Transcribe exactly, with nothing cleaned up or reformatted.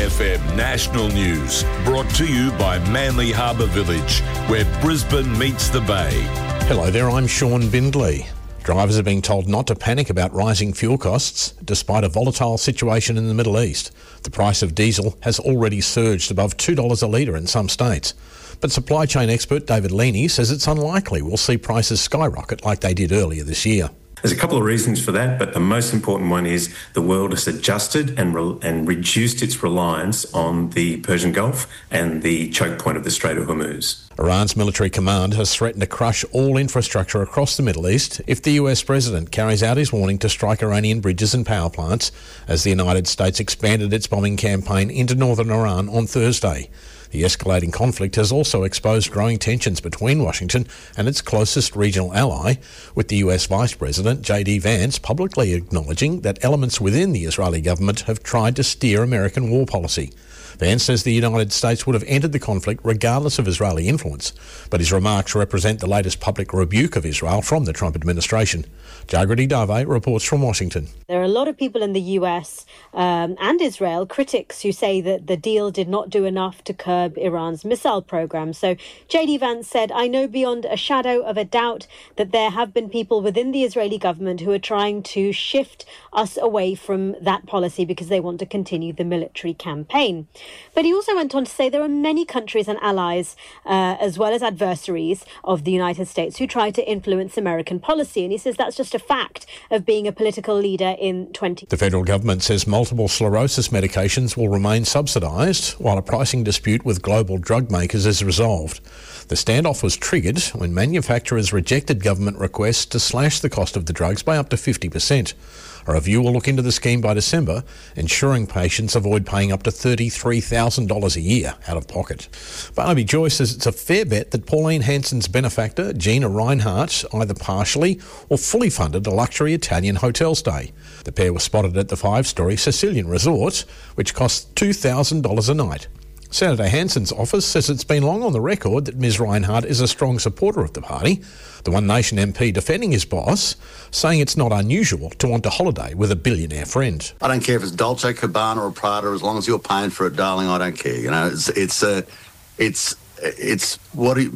F M National News, brought to you by Manly Harbour Village, where Brisbane meets the Bay. Hello there, I'm Sean Bindley. Drivers are being told not to panic about rising fuel costs, despite a volatile situation in the Middle East. The price of diesel has already surged above two dollars a litre in some states. But supply chain expert David Leaney says it's unlikely we'll see prices skyrocket like they did earlier this year. There's a couple of reasons for that, but the most important one is the world has adjusted and re- and reduced its reliance on the Persian Gulf and the choke point of the Strait of Hormuz. Iran's military command has threatened to crush all infrastructure across the Middle East if the U S president carries out his warning to strike Iranian bridges and power plants as the United States expanded its bombing campaign into northern Iran on Thursday. The escalating conflict has also exposed growing tensions between Washington and its closest regional ally, with the U S Vice President J D Vance publicly acknowledging that elements within the Israeli government have tried to steer American war policy. Vance says the United States would have entered the conflict regardless of Israeli influence, but his remarks represent the latest public rebuke of Israel from the Trump administration. Jagrati Dave reports from Washington. There are a lot of people in the U S um, and Israel, critics who say that the deal did not do enough to curb Iran's missile program. So J D Vance said, "I know beyond a shadow of a doubt that there have been people within the Israeli government who are trying to shift us away from that policy because they want to continue the military campaign." But he also went on to say there are many countries and allies, uh, as well as adversaries of the United States, who try to influence American policy. And he says that's just a fact of being a political leader in twenty. The federal government says multiple sclerosis medications will remain subsidised while a pricing dispute with global drug makers is resolved. The standoff was triggered when manufacturers rejected government requests to slash the cost of the drugs by up to fifty percent. A review will look into the scheme by December, ensuring patients avoid paying up to thirty-three thousand dollars a year out of pocket. Barnaby Joyce says it's a fair bet that Pauline Hanson's benefactor, Gina Reinhardt, either partially or fully funded a luxury Italian hotel stay. The pair were spotted at the five-storey Sicilian resort, which cost two thousand dollars a night. Senator Hanson's office says it's been long on the record that Ms Reinhardt is a strong supporter of the party. The One Nation M P defending his boss, saying it's not unusual to want to holiday with a billionaire friend. I don't care if it's Dolce Gabbana or Prada, as long as you're paying for it, darling, I don't care. You know, it's it's uh, it's it's what he,